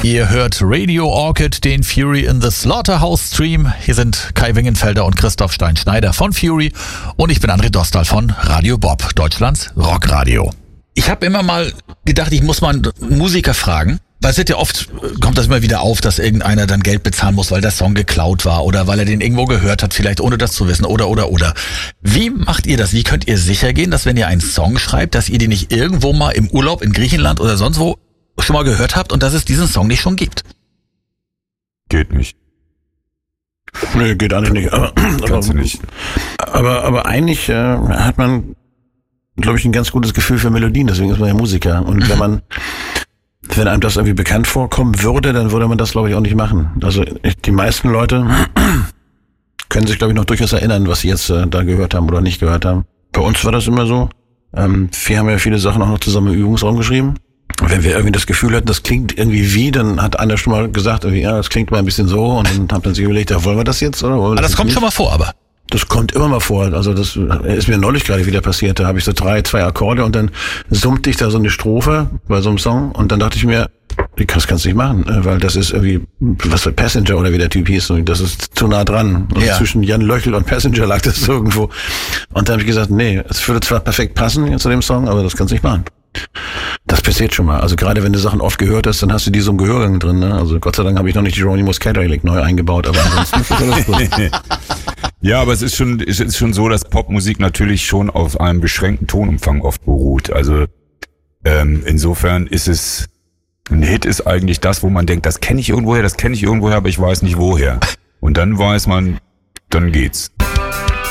Ihr hört Radio Orchid, den Fury in the Slaughterhouse Stream. Hier sind Kai Wingenfelder und Christoph Stein-Schneider von Fury und ich bin André Dostal von Radio Bob, Deutschlands Rockradio. Ich habe immer mal gedacht, ich muss mal einen Musiker fragen, weil es wird ja oft, kommt das immer wieder auf, dass irgendeiner dann Geld bezahlen muss, weil der Song geklaut war oder weil er den irgendwo gehört hat, vielleicht ohne das zu wissen oder. Wie macht ihr das? Wie könnt ihr sicher gehen, dass wenn ihr einen Song schreibt, dass ihr den nicht irgendwo mal im Urlaub in Griechenland oder sonst wo schon mal gehört habt und dass es diesen Song nicht schon gibt? Geht nicht. Nee, geht eigentlich nicht. Kannst du nicht. Aber eigentlich hat man, glaube ich, ein ganz gutes Gefühl für Melodien, deswegen ist man ja Musiker. Und wenn einem das irgendwie bekannt vorkommen würde, dann würde man das, glaube ich, auch nicht machen. Also die meisten Leute können sich, glaube ich, noch durchaus erinnern, was sie jetzt da gehört haben oder nicht gehört haben. Bei uns war das immer so. Wir haben ja viele Sachen auch noch zusammen im Übungsraum geschrieben. Wenn wir irgendwie das Gefühl hatten, das klingt irgendwie wie, dann hat einer schon mal gesagt, irgendwie, ja, das klingt mal ein bisschen so, und dann haben wir sich überlegt, ja, wollen wir das jetzt oder wollen wir das kommt nicht? Schon mal vor, aber. Das kommt immer mal vor. Also das ist mir neulich gerade wieder passiert. Da habe ich so zwei Akkorde und dann summte ich da so eine Strophe bei so einem Song und dann dachte ich mir, das kannst du nicht machen, weil das ist irgendwie, was für Passenger oder wie der Typ hieß, das ist zu nah dran. Ja. Zwischen Jan Löchel und Passenger lag das irgendwo. Und dann habe ich gesagt, nee, es würde zwar perfekt passen zu dem Song, aber das kannst du nicht machen. Das passiert schon mal. Also gerade wenn du Sachen oft gehört hast, dann hast du die so im Gehörgang drin. Ne? Also Gott sei Dank habe ich noch nicht die Ronnie Muscatalic neu eingebaut, aber ansonsten ist alles gut. Ja, aber es ist schon so, dass Popmusik natürlich schon auf einem beschränkten Tonumfang oft beruht. Also insofern ist es, ein Hit ist eigentlich das, wo man denkt, das kenne ich irgendwoher, aber ich weiß nicht woher. Und dann weiß man, dann geht's.